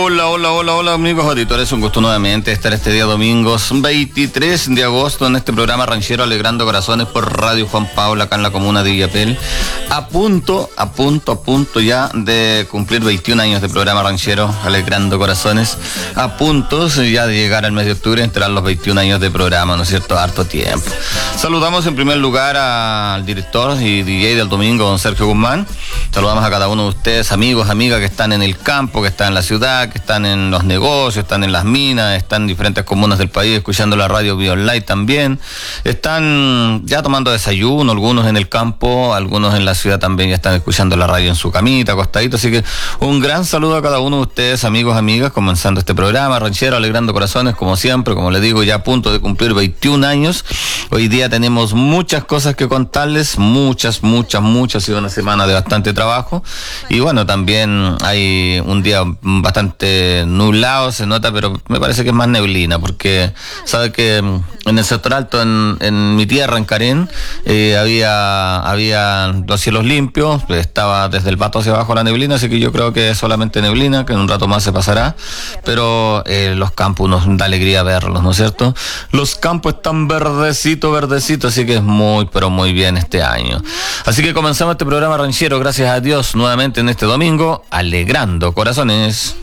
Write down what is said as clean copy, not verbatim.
Hola, hola, hola, hola amigos auditores, un gusto nuevamente estar este día domingo 23 de agosto en este programa ranchero Alegrando Corazones por Radio Juan Pablo acá en la comuna de Illapel. A punto ya de cumplir 21 años de programa ranchero Alegrando Corazones, a punto ya de llegar al mes de octubre, entrar los 21 años de programa, ¿no es cierto? Harto tiempo. Saludamos en primer lugar al director y DJ del domingo, don Sergio Guzmán. Saludamos a cada uno de ustedes, amigos, amigas que están en el campo, que están en la ciudad, que están en los negocios, están en las minas, están en diferentes comunas del país escuchando la radio vía online también. Están ya tomando desayuno, algunos en el campo, algunos en la ciudad también ya están escuchando la radio en su camita, acostadito. Así que un gran saludo a cada uno de ustedes, amigos, amigas, comenzando este programa ranchero Alegrando Corazones, como siempre, como les digo, ya a punto de cumplir 21 años. Hoy día tenemos muchas cosas que contarles, muchas, ha sido una semana de bastante trabajo y bueno, también hay un día bastante nublado, se nota, pero me parece que es más neblina, porque sabe que en el sector alto, en mi tierra, en Carén, había los cielos limpios, estaba desde el Pato hacia abajo la neblina, así que yo creo que es solamente neblina, que en un rato más se pasará, pero los campos nos da alegría verlos, ¿no es cierto? Los campos están verdecitos, así que es muy, pero muy bien este año. Así que comenzamos este programa ranchero, gracias a Dios, nuevamente en este domingo, Alegrando Corazones.